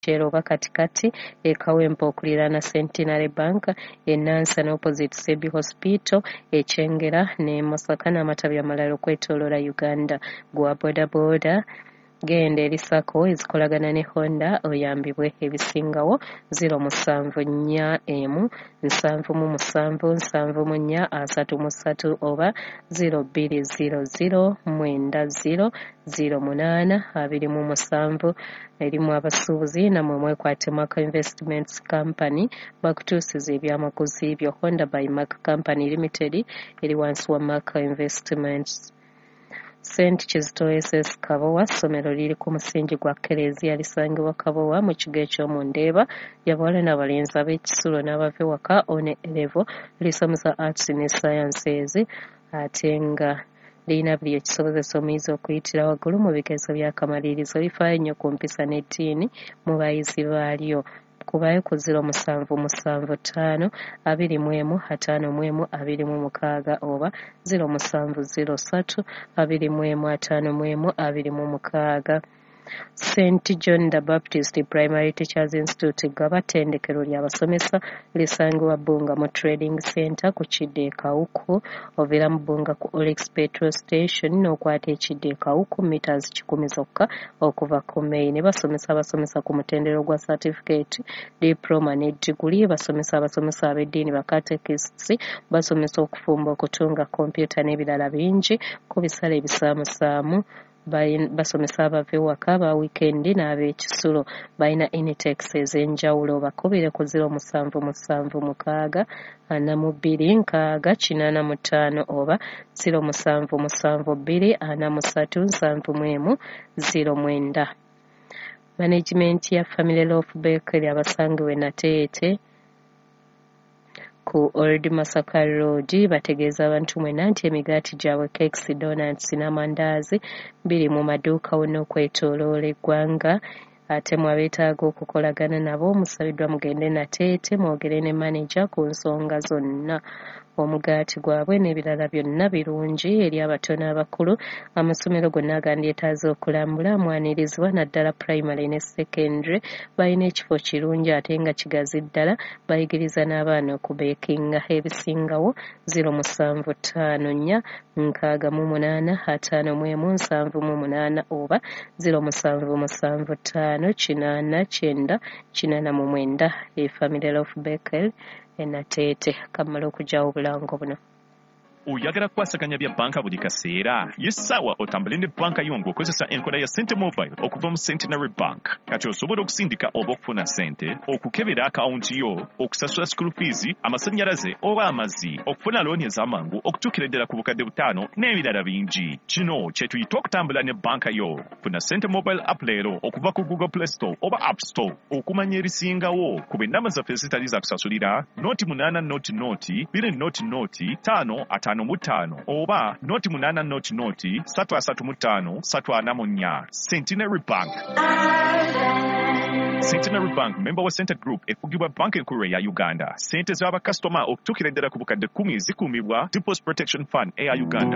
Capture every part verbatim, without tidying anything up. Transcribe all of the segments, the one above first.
Chero oba katikati e Kawempe okuliraana Centenary Bank e Nansana opposite Sebi Hospital e Chengera ne Masaka n'amatabi amalala okwetooloola Uganda. Gwa boda boda genda eri Sacco ezikolagana ne Honda oyambibwe ebisingawo zero musanvu nnya emu nsanvu mu musanvu nsanvu mu nnya asatu mu ssatu oba zero bbiri zero zero mwenda zero zero munaana abiri mu musanvu. Erimu abasuubuzi namwe mwekwate Maka Investments Company bakutuusiza ebyamaguzi byo. Honda by Maka Company Limited eri wansi wa Maka Investments. Saint Kizito S S Kabowa ssomero liri ku musingi gwa Kereziya lisangibwa Kabowa mu kigo eky'omu Ndeeba y'abawala n'abalenzi ab'ekisulo n'abava ewaka one level lisomesa arts ne sciences ate nga lirina buli ekisobozesa omuyizi okuyitira waggulu mu bigezo by'akamalirizo. Lifaayo nnyo ku mpisa n'eddiini mu bayizi baalyo. Kubayo ku zero musanvu musanvu ttaano abiri mu emu ataano mu emu abiri mu mukaaga oba zero musanvu zero ssatu abiri mu emu ataano mu emu abiri mu mukaaga. Saint John the Baptist Primary Teachers Institute gaba ttendekero ly'abasomesa lisangibwa Bbunga mu Trading Center ku Kidde e Kawuku obeera mu Bbunga ku Olex Petrol Station n'okwata ekidde e Kawuku meters kikumi zokka okuva ku May. Ne basomesa abasomesa ku mutendero gwa certificate diploma ne degree. Basomesa abasomesa ab'eddiini bakatekists basomesa okufumba okutunga kompyuta n'ebirala bingi ku bisale ebisaamusaamu. Basomesa abava ewaka ba weekend n'ab'ekisulo balina intakes ez'enjawulo. Bakubire ku zero musanvu musanvu mukaaga ana mu bbiri nkaaga kinaana mu ttaano oba zero musanvu musanvu bbiri ana mu ssatu nsanvu mu emu zero mwenda. Management ya Family Loaf Bakery abasangiwe Nateete ku Old Masaka Road bategeeza abantu mwena nti emigaati gyabwe cakes, donuts n'amandaazi biri mu maduuka wonna okwetooloola eggwanga. Ate mwabeetaaga okukolagana nabo musabiddwa mugende Nateete mwogere ne manager ku nsonga zonna. Omugaati gwabwe n'ebirala byonna birungi eri abato n'abakulu. Amasomero gonna agandyeetaaze okulambula amwanirizibwa naddala primary ne secondary balina ekifo kirungi ate nga kigazi ddala. Bayigiriza n'abaana okubeekinga. Ebisingawo zero musanvu ttaano nnya nkaaga mu munaana ataano mu emu nsanvu mu munaana oba zero musanvu musanvu ttaano kinaana kyenda kinaana mu mwenda. E Family Loaf Bakery Nateete. Kamala okugyawo obulango buno. Oyagala kukwasaganya bya banka buli kaseera? Yessaawa otambule ne banka yo ng'okozesa enkola ya Sente Mobile okuva mu Centenary Bank. Kati osobola okusindika oba okufuna ssente, okukebera akawunti yo, okusasula school fees, amasannyalaze oba amazzi, okufuna looni ez'amangu okutuukira ddala ku bukadde butaano n'ebirala bingi. Kino kye tuyita okutambula ne banka yo. Funa Sente Mobile app leero okuva ku Google Play Store oba App Store okumanya erisingawo. Kuba ennamba zaffe zitali za kusasulira, nooti munaana nooti nooti, bbiri nooti nooti, ttaano ata Tano mutano oba noti munana noti noti satu asatu mutano satu ana mu nnya. Centenary Bank. Centenary Bank member wa Center Group efugibwa banka enkulu ya Uganda. Sente z'aba customer okutuukira ddala ku bukadde kumi zikuumibwa Deposit Protection Fund eya Uganda.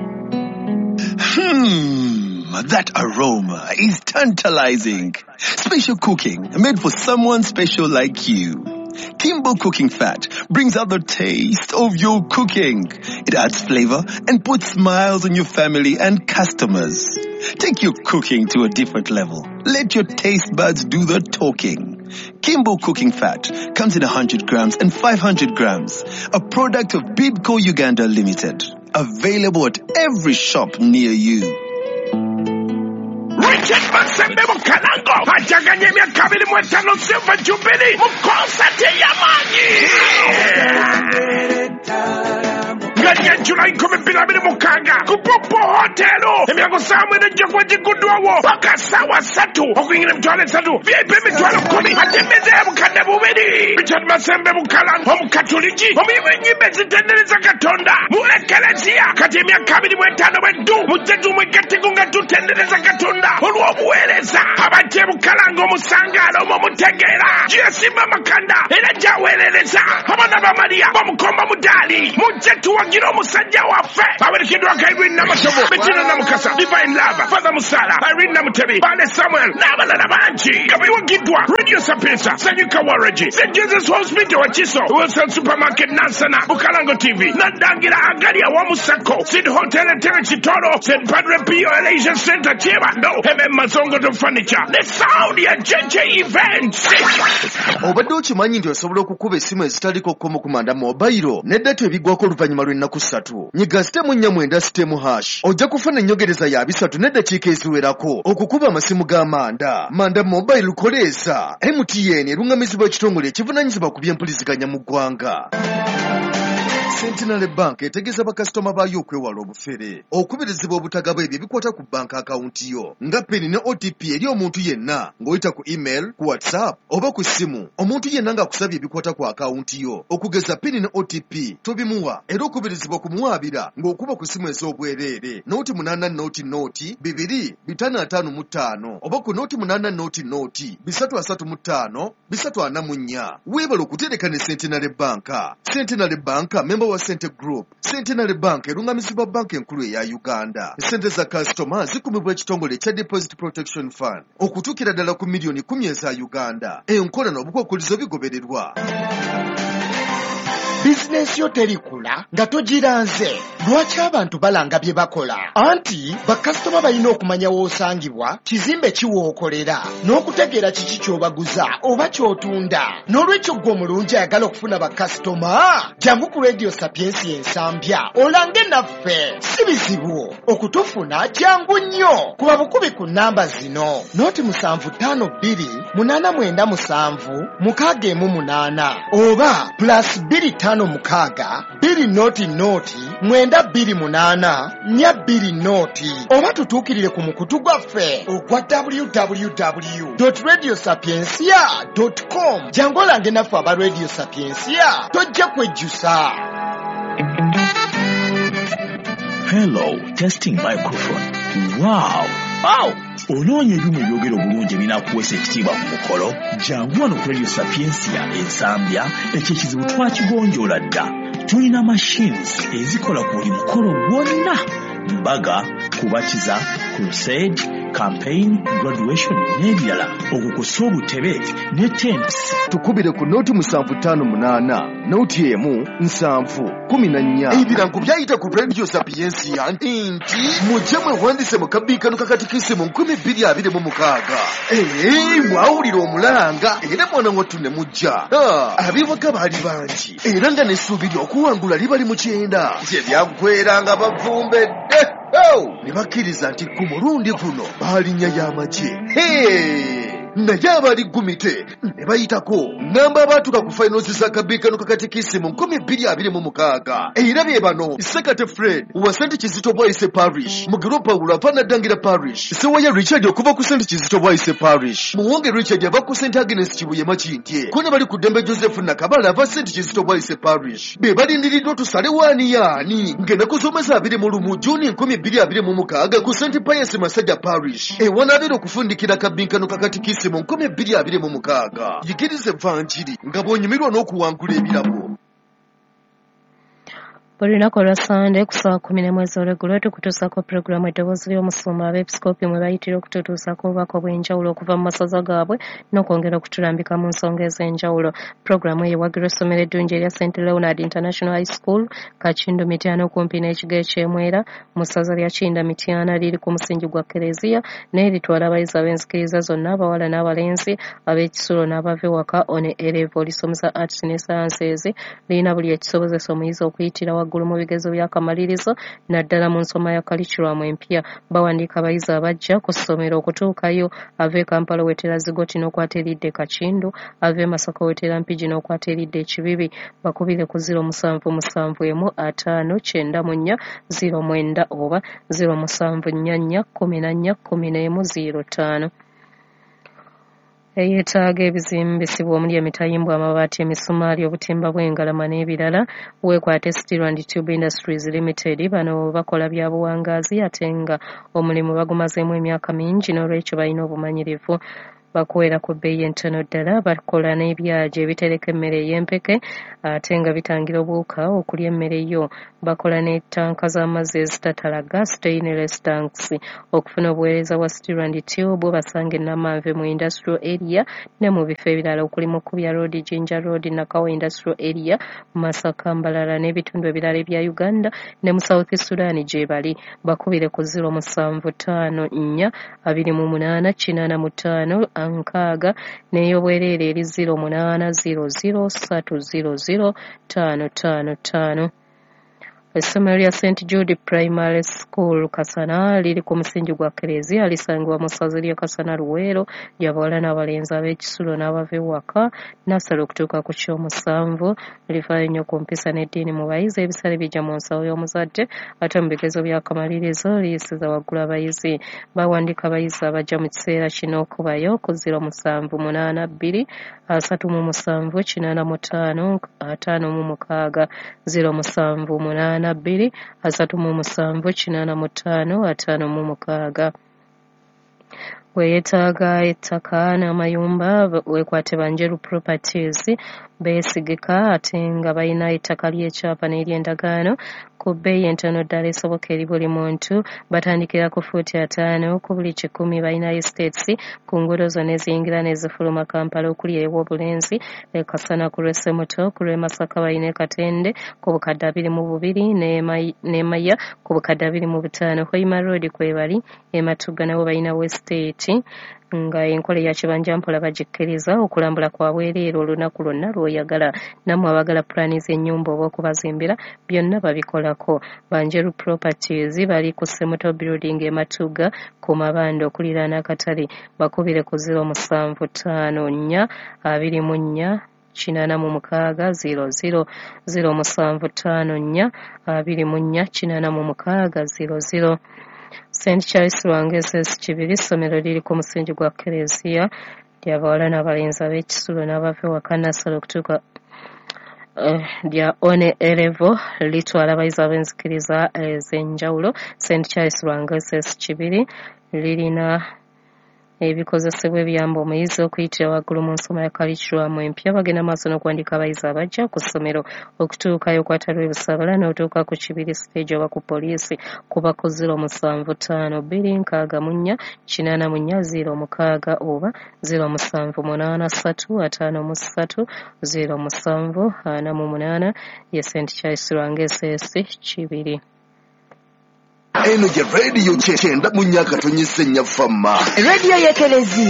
Hmm, that aroma is tantalizing. Special cooking made for someone special like you. Kimbo Cooking Fat brings out the taste of your cooking. It adds flavor and puts smiles on your family and customers. Take your cooking to a different level. Let your taste buds do the talking. Kimbo Cooking Fat comes in one hundred grams and five hundred grams. A product of Bidco Uganda Limited. Available at every shop near you. Richard Masembe Mukanango ajaganye myaka abiri mu etaano Silver Jubilee mu konsati y'amaanyi nganya July nkumi bbiri abiri mukaaga ku Popo Hotel emyango saa mwenda ejja giguddwawo paka ssaawa ssatu okuyingira emitwalo esatu V I P emitwalo kkumi ate emmeeza ya bukadde bubiri. Richard Masembe Mukanango omukatoliki omuyimu ennyimba ezitendereza Katonda mu Ekelesiya kati emyaka abiri mu etaano bweddu mujje tumwegatteko nga tutendereza Katonda olw'obuweereza abajje Bukalanga omusangaalo omumutegeera gyesimba makanda era gyaweerereza abaana ba Mariya bamukomba mudaali mujje tuwagi tugira omusajja waffe awerekeddwako Irene Namatobo, Bettina Namukasa, Divine Lava, Father Musala, Irene Namutebi, Bale Samuel n'abalala bangi nga bayiwagiddwa Radio Sapienza, Sanyuka Waragi, Saint Jesus Hospital wa Kiso, Wilson Supermarket Nansana, Bukalango T V, Nadangira Agali awamu Sako, Sid Hotel Tere Chitoro, Saint Padre Pio Elation Center Chebando, M M Mazongo to Furniture, the sound ya J J Events. Obadde okimanyi nti osobola okukuba essimu ezitaliko kkomo kumanda mobile n'eddata ebigwako oluvannyuma lw'ennaku ssatu. Nyiga sitemu nnya mwenda sitemu hash. Ojja kufuna ennyongereza ya bisatu n'eddakiika eziwerako okukuba amasimu ga manda. Manda mobile koleeza M T N eruŋŋamizibwa ekitongole ekivunaanyizibwa ku by'empuliziganya mu ggwanga. Centenary Bank etegeeza bakasitoma baayo okwewala obufere okubirizibwa obutagaba ebyo ebikwata ku bank akawunti yo nga pini ne O T P eri omuntu yenna ng'oyita ku email, ku WhatsApp oba ku ssimu. Omuntu yenna ng'akusabye ebikwata ku akawunti yo okugeza pini ne O T P tobimuwa era okubirizibwa kumuwabira ng'okuba ku ssimu ez'obwereere nooti munaana nooti nooti bibiri bitaano ataano mu ttaano oba ku nooti munaana nooti nooti bisatu asatu mu ttaano bisatu ana mu nnya. Weebala okutereka ne Centenary Bank. Centenary Bank member wa Sente Group. Centenary Bank eruŋŋamizibwa banka enkulu eya Uganda. Sente za kasitoma zikumibwa ekitongole ekya Deposit Protection Fund okutuukira ddala ku miliyoni kumi eza Uganda. Enkola n'obukwakkulizo bigobererwa. Bizinesi yo terikula nga togiranze. Lwaki abantu balanga bye bakola? Anti bakasitoma balina okumanya w'osangibwa, kizimbe kiwookolera, n'okutegeera kiki ky'obaguza oba ky'otunda. N'olwekyo ggwe omulungi ayagala okufuna bakasitoma, jangu ku Radio Sapiensi ensambya olange naffe. Si bizibu okutufuna, jangu nnyo. Kuba bukubi ku nnamba zino: nooti musanvu ttaano bbiri munaana mwenda musanvu mukaaga emu munaana oba plus bbiri ttaano mukaaga bbiri nooti nooti mwenda bbiri munaana nnya bbiri nooti, oba tutuukirire ku mukutu gwaffe ogwa w w w dot radio sapiensia dot com. jangu olange naffe aba Radio Sapiensia, tojja kwejjusa. Hello, testing microphone. Wow! Wow! Onoonya ebyuma ebyogera obulungi ebinakuweesa ekitiibwa ku mukolo? Jangu wano ku Radio Sapiensia ensambya, ekyo ekizibu twakigonjoola dda. Tulina machines ezikola ku buli mukolo gwonna: mbaga, kubatiza, crusade, campaign, graduation n'ebirala. Okukusa obutebe ne tents. Tukubire ku nooti musanvu ttaano munaana nooti emu nsanvu kumi na nnya. Ebirango byayita ku Radio Sapiensia nti mujje mwewandise mu kabiikano kakatikisimu nkumi bbiri abiri mu mukaaga. Ee, mwawulira omulanga era mwana wattu ne mujja. Abeewaka baali bangi era nga n'essuubirwa okuwangula libali mu kyenda. Gye byaggweranga bavumbedde. Ne bakkiriza nti ku mulundi guno baalinnya y'amagye. Naye abali gumite ne bayitako ngamba abaatuka ku finals z'akabiikano kakatikisimu nkumi bbiri abiri mu mukaaga. Era bye bano: Sekate Fred wa Saint Kizito Boyce Parish, Mugiro Paulo ava Naddangira Parish, Sewaya Richard okuva ku Saint Kizito Boyce Parish, Muwonge Richard ava ku Saint Agnes Kibuye Makintye, ko ne bali ku Dembe Joseph Nakabala ava Saint Kizito Boyce Parish. Be balindiriddwa tusale waani yaani ng'ennaku z'omwezi abiri mu lumu Juni nkumi bbiri abiri mu mukaaga ku Saint Pius Masajja Parish ewanaabera okufundikira akabiikano kakatikisimu mu nkumi bbiri abiri mu mukaaga. Yigiriza evvanjiri nga bw'onyumirwa n'okuwangula ebirabo. Buli lunaku olwa Sande ku ssaawa kumi n'emu ez'olweggulo tukutuusako pulogulaamu eddoboozi ly'omusomo abeepisikoopi mwe bayitira okututuusako obubaka obw'enjawulo okuva mu masaza gaabwe n'okwongera okutulambika mu nsonga ez'enjawulo. Pulogulaamu eyo ewagira essomero eddungi erya Saint Leonard International High School Kakindu Mityana okumpi n'ekigo eky'Emwera mu ssaza lya Kinda Mityana liri ku musingi gwa Kereziya n'eritwala abayizi ab'enzikiriza zonna abawala n'abalenzi ab'ekisulo n'abava ewaka one erevo lisomesa arts ne sciences. Lirina buli ekisobozesa omuyizi okuyitira waggulu mu bigezo by'akamalirizo naddala mu nsoma ya curriculum empya. Bawandiika abayizi abajja ku ssomero okutuukayo ava e Kampala wetera Zigoti n'okwata eridde Kakindu, ava e Masaka wetera Mpigi n'okwata eridde Ekibibi. Bakubire ku ziro musanvu musanvu emu ataano kyenda mu nnya ziro mwenda oba ziro musanvu nnya nnya kkumi na nnya kkumi n'emu ziro ttaano. Eyeetaaga ebizimbisibwa omuli emitayimbwa, amabaati, emisumaali, obutimba bw'engalama n'ebirala. Weekwate Steel and Tube Industries Limited. Bano bakola bya buwangaazi ate nga omulimu bagumazeemu emyaka mingi n'olwekyo balina obumanyirivu. bakuwera ku bbeeyi entono ddala. Bakola n'ebyaji ebitereka emmere ey'empeke ate nga bitangira obuwuka okulya emmere yo. Bakola ne tanka z'amazzi ezitatalaga stainless tanks. Okufuna obuweereza bwa steel and tube basanga e Namanve mu industrial area ne mu bifo ebirala okuli mu Kubya Road, Jinja Road, Nakawa industrial area, Masaka, Mbalala n'ebitundu ebirala ebya Uganda ne mu South Sudan gye bali. Bakubire ku zero musanvu ttaano nnya abiri mu munaana kinaana mu ttaano nkaaga n'ey'obwereere eri zero munaana zero zero ssatu zero zero ttaano ttaano ttaano. Essomero lya Saint Jude Primary School Kasana liri ku musingi gwa Kereziya lisangibwa mu ssaza lya Kasana Luweero lya bawala n'abalenzi ab'ekisulo n'abava ewaka nassale okutuuka ku kyomusanvu. Lifaayo nnyo ku mpisa n'eddiini mu bayizi. Ebisale bijja mu nsawo y'omuzadde ate mu bigezo by'akamalirizo liyisiza waggulu abayizi. Bawandiika abayizi abajja mu kiseera kino okubayo ku zero musanvu munaana bbiri asatu mu musanvu kinaana mu ttaano ataano mu mukaaga zero musanvu munaana bbiri asatu mu musanvu kinaana mu ttaano ataano mu mukaaga. Weetaaga ettaka n'amayumba weekwate Banjeru Properties beesigika ate nga balina ettaka ly'ekyapa n'ery'endagaano ku bbeeyi entono ddala esoboka eri buli muntu. Batandikira ku fuuti ataano ku buli kikumi. Balina estates ku nguudo zonna eziyingira n'ezifuluma Kampala okuli ew'obulenzi e Kasana ku lw'Essemuto, ku lw'Emasaka balina Katende ku bukadde abiri mu bubiri n'Emaya ku bukadde abiri mu butaano. Hoima Road kwe bali. E Matuga nabo balina Westate nga enkola ya kibanja mpola bagikkiriza okulambula kwa bwereere olunaku lwonna lw'oyagala. Nammwe abagala pulaani z'ennyumba oba okubazimbira byonna babikolako. Banjeru Properties bali ku Semuto Building e Matuga ku mabanda okuliraana akatale. Bakubire ku zero musanvu ttaano nnya abiri mu nnya kinaana mu mukaaga zero zero zero musanvu ttaano nnya abiri mu nnya kinaana mu mukaaga zero zero. Saint Charles Lwangeses Kibiri ssomero liri ku musingi gwa Kereziya lya bawala n'abalenzi ab'ekisulo n'abava ewaka nassale okutuuka lya one elevo litwala abayizi ab'enzikiriza ez'enjawulo. Saint Charles Lwangeses Kibiri lirina ebikozesebwa ebiyamba omuyizi okuyitira waggulu mu nsoma ya kalikulamu empya. Bagenda maaso n'okuwandiika abayizi abajja ku ssomero okutuukayo okwata lw'ebusabala n'otuuka ku Kibiri stage oba ku poliisi kuba ku zero musanvu ttaano bbiri nkaaga mu nnya kinaana mu nnya zero mukaaga oba zero musanvu munaana ssatu ataano mu ssatu zero musanvu ana mu munaana. Ye Saint Charles Lwangeses Kibiri. Eno gye rediyo kyenda mu nnya katonyi ssennya famma. Rediyo y'Ekereziya.